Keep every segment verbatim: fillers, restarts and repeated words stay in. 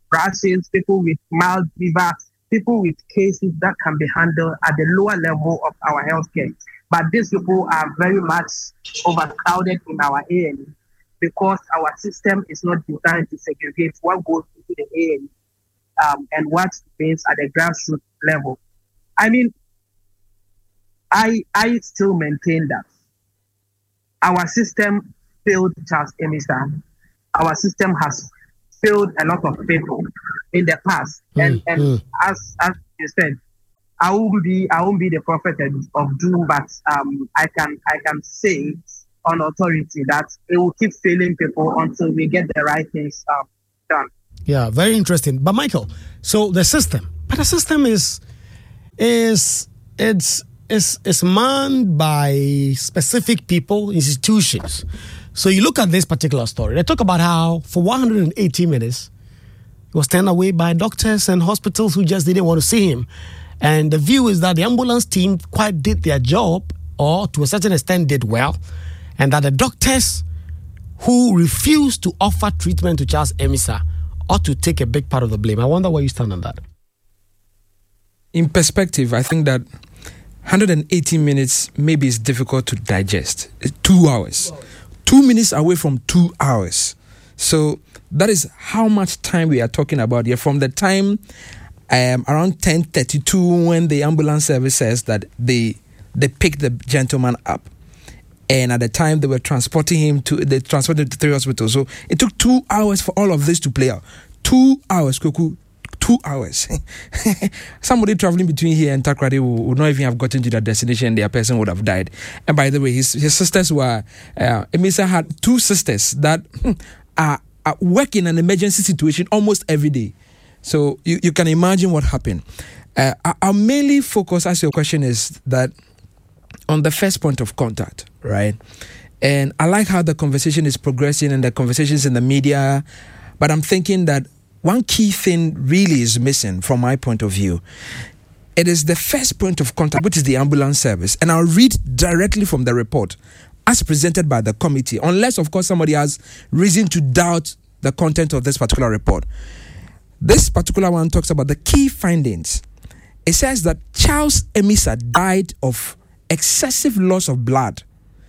rashes, people with mild fever, people with cases that can be handled at the lower level of our healthcare. But these people are very much overcrowded in our A and E because our system is not designed to segregate what goes into the A and E um, and what remains at the grassroots level. I mean, I I still maintain that our system failed Charles Emisa. Our system has failed a lot of people in the past. Mm, and and mm. as as you said, I won't be I won't be the prophet of doom, but um, I can I can say on authority that it will keep failing people until we get the right things uh, done. Yeah, very interesting. But Michael, so the system, but the system is is it's is is manned by specific people, institutions. So you look at this particular story. They talk about how for one hundred eighty minutes he was turned away by doctors and hospitals who just didn't want to see him. And the view is that the ambulance team quite did their job, or to a certain extent did well, and that the doctors who refused to offer treatment to Charles Emisa ought to take a big part of the blame. I wonder where you stand on that. In perspective, I think that one hundred eighty minutes maybe is difficult to digest. It's two hours. Two minutes away from two hours. So that is how much time we are talking about here. From the time um, around ten thirty-two when the ambulance service says that they they picked the gentleman up. And at the time they were transporting him to, they transported him to three hospitals. So it took two hours for all of this to play out. Two hours, Kuku. Two hours. Somebody traveling between here and Takoradi would not even have gotten to their destination. Their person would have died. And by the way, his, his sisters were, uh, Emisa had two sisters that are, are working in an emergency situation almost every day. So you, you can imagine what happened. Uh, our mainly focus, as your question is, that on the first point of contact, right? And I like how the conversation is progressing and the conversations in the media, but I'm thinking that one key thing really is missing from my point of view. It is the first point of contact, which is the ambulance service. And I'll read directly from the report as presented by the committee, unless, of course, somebody has reason to doubt the content of this particular report. This particular one talks about the key findings. It says that Charles Emisa died of excessive loss of blood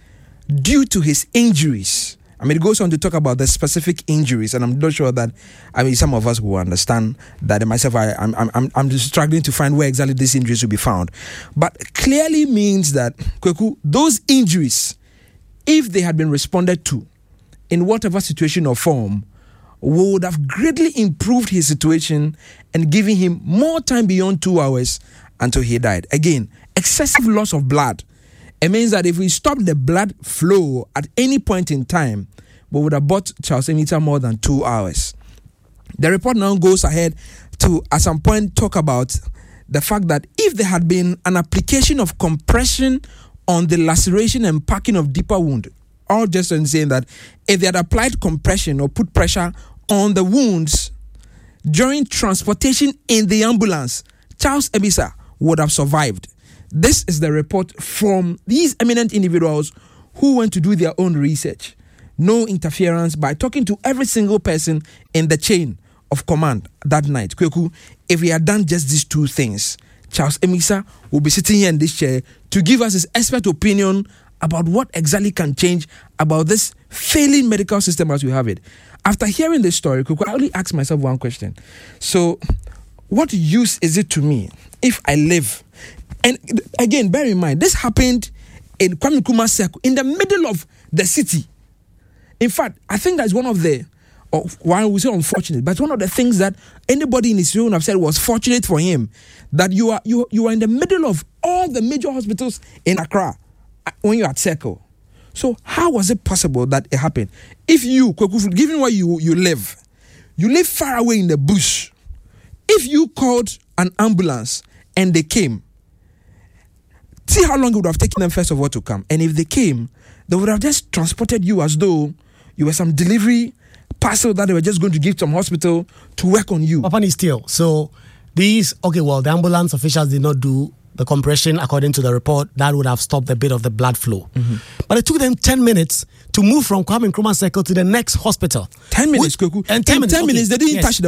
due to his injuries. I mean, it goes on to talk about the specific injuries, and I'm not sure that, I mean, some of us will understand that. And myself, I, I'm, I'm, I'm just struggling to find where exactly these injuries will be found. But clearly means that, Kweku, those injuries, if they had been responded to in whatever situation or form, would have greatly improved his situation and given him more time beyond two hours until he died. Again, excessive loss of blood. It means that if we stop the blood flow at any point in time, we would have bought Charles Emisa more than two hours. The report now goes ahead to, at some point, talk about the fact that if there had been an application of compression on the laceration and packing of deeper wound, all just in saying that if they had applied compression or put pressure on the wounds during transportation in the ambulance, Charles Emisa would have survived. This is the report from these eminent individuals who went to do their own research. No interference by talking to every single person in the chain of command that night. Kweku, if we had done just these two things, Charles Emisa will be sitting here in this chair to give us his expert opinion about what exactly can change about this failing medical system as we have it. After hearing this story, Kweku, I only ask myself one question. So, what use is it to me if I live? And again, bear in mind, this happened in Kwame Nkrumah Circle, in the middle of the city. In fact, I think that's one of the, or why we say unfortunate, but one of the things that anybody in his room have said was fortunate for him, that you are you you are in the middle of all the major hospitals in Accra when you're at Circle. So how was it possible that it happened? If you, given where you, you live, you live far away in the bush, if you called an ambulance and they came, see how long it would have taken them first of all to come. And if they came, they would have just transported you as though you were some delivery parcel that they were just going to give to some hospital to work on you. Papani still. So these, okay, well, the ambulance officials did not do the compression according to the report. That would have stopped a bit of the blood flow. Mm-hmm. But it took them ten minutes to move from Kwame Nkrumah Circle to the next hospital. ten minutes, Kweku. And ten In minutes, ten okay. minutes, they didn't yes. touch the